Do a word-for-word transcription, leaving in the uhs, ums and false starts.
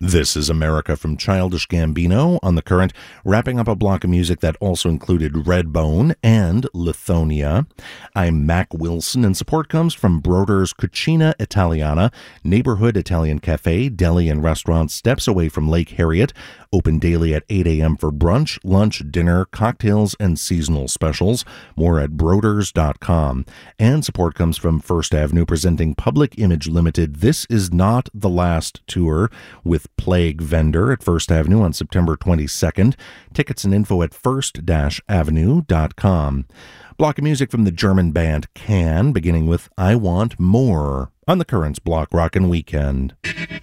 This is America from Childish Gambino on The Current, wrapping up a block of music that also included Redbone and Lithonia. I'm Mac Wilson, and support comes from Broder's Cucina Italiana, neighborhood Italian cafe, deli, and restaurant steps away from Lake Harriet, open daily at eight a.m. for brunch, lunch, dinner, cocktails, and seasonal specials. More at broders dot com. And support comes from First Avenue, presenting Public Image Limited This Is Not the Last Tour with Plague Vendor at First Avenue on September twenty-second. Tickets and info at first avenue dot com. Block of music from the German band Can, beginning with I Want More on the Current's Block Rockin' Weekend.